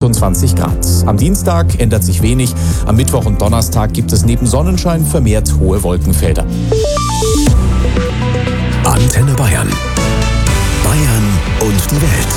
28 Grad. Am Dienstag ändert sich wenig. Am Mittwoch und Donnerstag gibt es neben Sonnenschein vermehrt hohe Wolkenfelder. Antenne Bayern. Bayern und die Welt.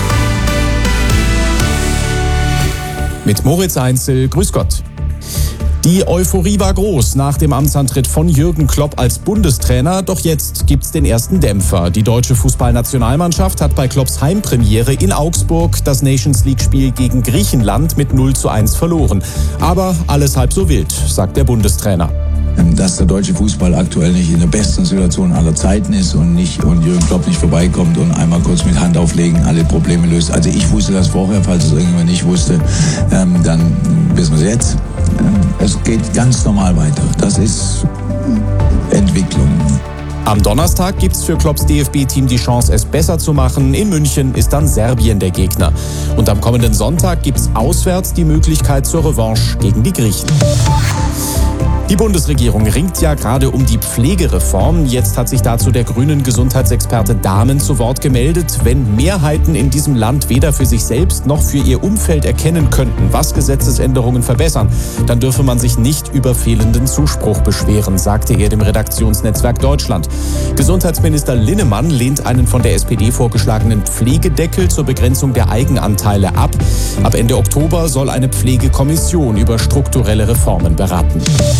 Mit Moritz Einzel, grüß Gott. Die Euphorie war groß nach dem Amtsantritt von Jürgen Klopp als Bundestrainer, doch jetzt gibt's den ersten Dämpfer. Die deutsche Fußballnationalmannschaft hat bei Klopps Heimpremiere in Augsburg das Nations-League-Spiel gegen Griechenland mit 0:1 verloren. Aber alles halb so wild, sagt der Bundestrainer. Dass der deutsche Fußball aktuell nicht in der besten Situation aller Zeiten ist und Jürgen Klopp nicht vorbeikommt und einmal kurz mit Hand auflegen alle Probleme löst. Also ich wusste das vorher, falls es irgendjemand nicht wusste, dann wissen wir es jetzt. Es geht ganz normal weiter. Das ist Entwicklung. Am Donnerstag gibt's für Klopps DFB-Team die Chance, es besser zu machen. In München ist dann Serbien der Gegner. Und am kommenden Sonntag gibt's auswärts die Möglichkeit zur Revanche gegen die Griechen. Die Bundesregierung ringt ja gerade um die Pflegereform. Jetzt hat sich dazu der grünen Gesundheitsexperte Dahmen zu Wort gemeldet. Wenn Mehrheiten in diesem Land weder für sich selbst noch für ihr Umfeld erkennen könnten, was Gesetzesänderungen verbessern, dann dürfe man sich nicht über fehlenden Zuspruch beschweren, sagte er dem Redaktionsnetzwerk Deutschland. Gesundheitsminister Linnemann lehnt einen von der SPD vorgeschlagenen Pflegedeckel zur Begrenzung der Eigenanteile ab. Ab Ende Oktober soll eine Pflegekommission über strukturelle Reformen beraten.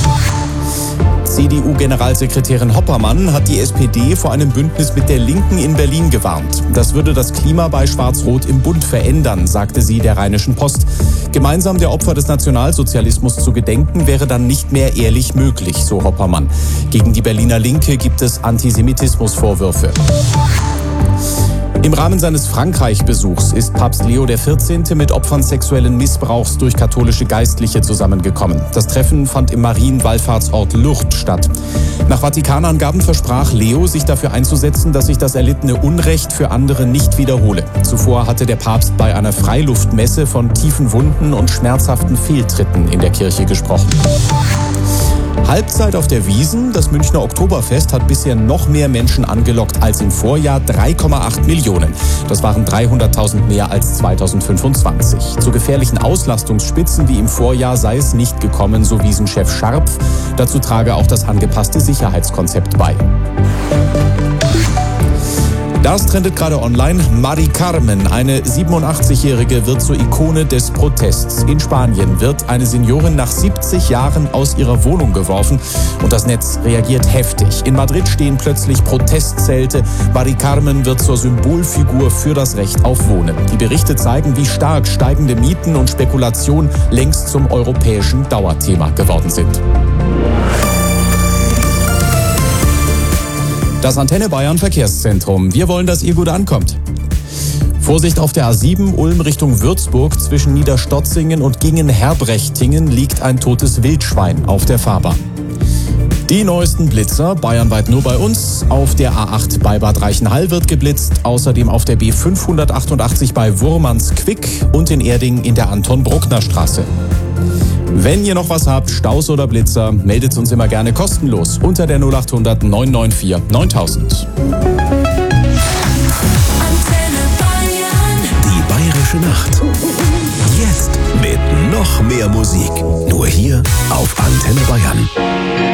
CDU-Generalsekretärin Hoppermann hat die SPD vor einem Bündnis mit der Linken in Berlin gewarnt. Das würde das Klima bei Schwarz-Rot im Bund verändern, sagte sie der Rheinischen Post. Gemeinsam der Opfer des Nationalsozialismus zu gedenken, wäre dann nicht mehr ehrlich möglich, so Hoppermann. Gegen die Berliner Linke gibt es Antisemitismusvorwürfe. Im Rahmen seines Frankreich-Besuchs ist Papst Leo XIV. Mit Opfern sexuellen Missbrauchs durch katholische Geistliche zusammengekommen. Das Treffen fand im Marienwallfahrtsort Lourdes statt. Nach Vatikanangaben versprach Leo, sich dafür einzusetzen, dass sich das erlittene Unrecht für andere nicht wiederhole. Zuvor hatte der Papst bei einer Freiluftmesse von tiefen Wunden und schmerzhaften Fehltritten in der Kirche gesprochen. Halbzeit auf der Wiesn. Das Münchner Oktoberfest hat bisher noch mehr Menschen angelockt als im Vorjahr, 3,8 Millionen. Das waren 300.000 mehr als 2025. Zu gefährlichen Auslastungsspitzen wie im Vorjahr sei es nicht gekommen, so Wiesn-Chef Scharpf. Dazu trage auch das angepasste Sicherheitskonzept bei. Das trendet gerade online. Mari Carmen, eine 87-Jährige, wird zur Ikone des Protests. In Spanien wird eine Seniorin nach 70 Jahren aus ihrer Wohnung geworfen und das Netz reagiert heftig. In Madrid stehen plötzlich Protestzelte. Mari Carmen wird zur Symbolfigur für das Recht auf Wohnen. Die Berichte zeigen, wie stark steigende Mieten und Spekulation längst zum europäischen Dauerthema geworden sind. Das Antenne Bayern Verkehrszentrum. Wir wollen, dass ihr gut ankommt. Vorsicht auf der A7 Ulm Richtung Würzburg. Zwischen Niederstotzingen und Gingen-Herbrechtingen liegt ein totes Wildschwein auf der Fahrbahn. Die neuesten Blitzer, bayernweit nur bei uns. Auf der A8 bei Bad Reichenhall wird geblitzt. Außerdem auf der B588 bei Wurmansquick und in Erding in der Anton-Bruckner-Straße. Wenn ihr noch was habt, Staus oder Blitzer, meldet uns immer gerne kostenlos unter der 0800 994 9000. Die Bayerische Nacht. Jetzt mit noch mehr Musik. Nur hier auf Antenne Bayern.